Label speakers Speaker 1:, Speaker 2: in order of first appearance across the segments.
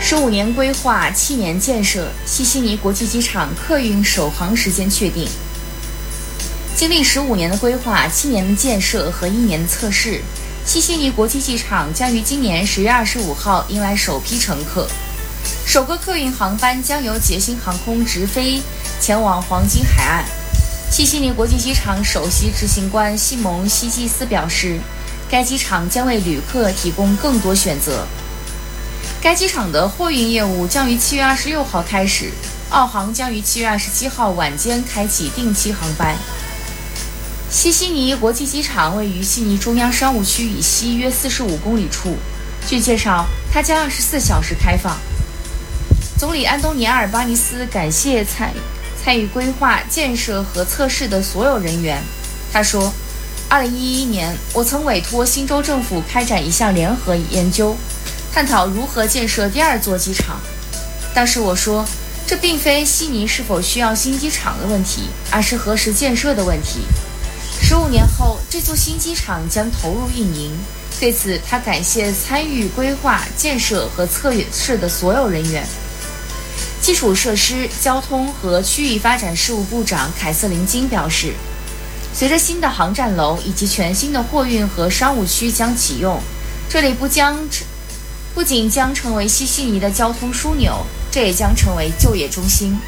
Speaker 1: 15年规划，7年建设，西悉尼国际机场客运首航时间确定。经历15年的规划、7年的建设和1年的测试，西悉尼国际机场将于今年10月25号迎来首批乘客。首个客运航班将由捷星航空直飞前往黄金海岸。西悉尼国际机场首席执行官西蒙·希基斯表示，该机场将为旅客提供更多选择。该机场的货运业务将于7月26号开始，澳航将于7月27号晚间开启定期航班。西悉尼国际机场位于悉尼中央商务区以西约45公里处，据介绍，它将24小时开放。总理安东尼·阿尔巴尼斯感谢参与规划、建设和测试的所有人员。他说，2011年，我曾委托新州政府开展一项联合研究，探讨如何建设第2座机场。当时我说，这并非悉尼是否需要新机场的问题，而是何时建设的问题。15年后，这座新机场将投入运营。对此，他感谢参与规划、建设和测试的所有人员。基础设施、交通和区域发展事务部长凯瑟琳·金表示，随着新的航站楼以及全新的货运和商务区将启用，这里不仅将成为西悉尼的交通枢纽，这也将成为就业中心。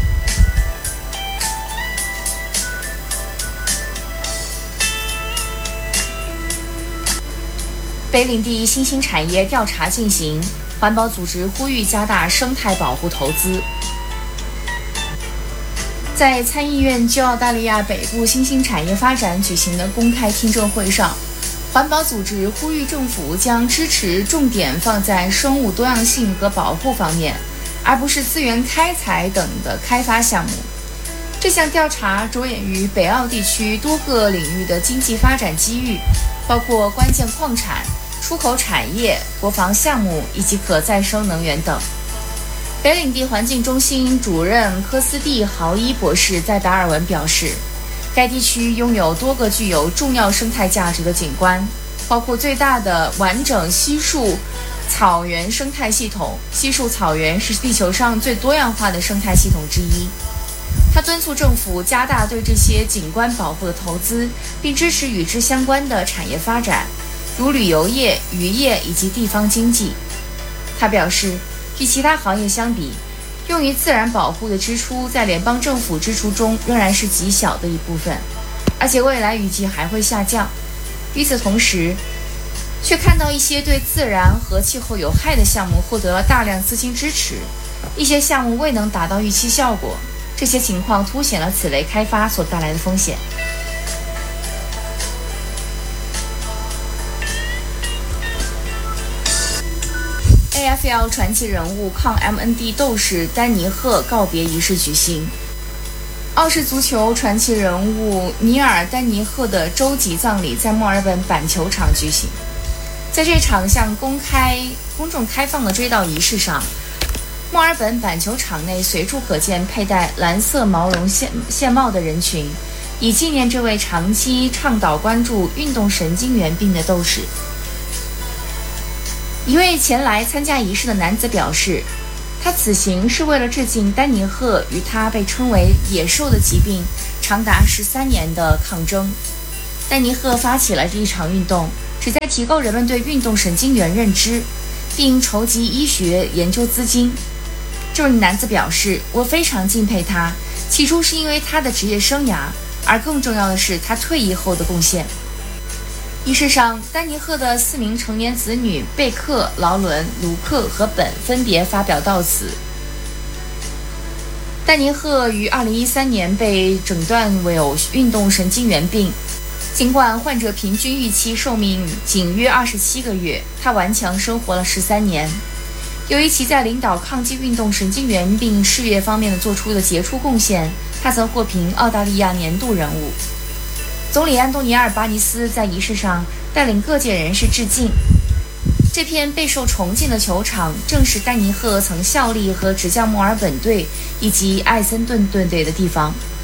Speaker 1: 北领地新兴产业调查进行，环保组织呼吁加大生态保护投资。在参议院就澳大利亚北部新兴产业发展举行的公开听证会上，环保组织呼吁政府将支持重点放在生物多样性和保护方面，而不是资源开采等的开发项目。这项调查着眼于北澳地区多个领域的经济发展机遇，包括关键矿产、出口产业、国防项目以及可再生能源等。北领地环境中心主任科斯蒂豪伊博士在达尔文表示，该地区拥有多个具有重要生态价值的景观，包括最大的完整稀树草原生态系统。稀树草原是地球上最多样化的生态系统之一。他敦促政府加大对这些景观保护的投资，并支持与之相关的产业发展，如旅游业、渔业以及地方经济。他表示，与其他行业相比，用于自然保护的支出在联邦政府支出中仍然是极小的一部分，而且未来预计还会下降。与此同时，却看到一些对自然和气候有害的项目获得了大量资金支持，一些项目未能达到预期效果。这些情况凸显了此类开发所带来的风险。AFL 传奇人物抗 MND 斗士丹尼赫告别仪式举行。澳式足球传奇人物尼尔·丹尼赫的洲际葬礼在墨尔本板球场举行。在这场向公众开放的追悼仪式上，墨尔本板球场内随处可见佩戴蓝色毛绒线帽的人群，以纪念这位长期倡导关注运动神经元病的斗士。一位前来参加仪式的男子表示，他此行是为了致敬丹尼赫与他被称为野兽的疾病长达13年的抗争。丹尼赫发起了这一场运动，旨在提高人们对运动神经元认知，并筹集医学研究资金。这位男子表示，我非常敬佩他，起初是因为他的职业生涯，而更重要的是他退役后的贡献。仪式上，丹尼赫的4名成年子女贝克、劳伦、卢克和本分别发表悼词。丹尼赫于2013年被诊断为有运动神经元病，尽管患者平均预期寿命仅约27个月，他顽强生活了13年。由于其在领导抗击运动神经元病事业方面的做出的杰出贡献，他曾获评澳大利亚年度人物。总理安东尼·阿尔巴尼斯在仪式上带领各界人士致敬。这片备受崇敬的球场正是丹尼赫曾效力和执教墨尔本队以及艾森顿队的地方。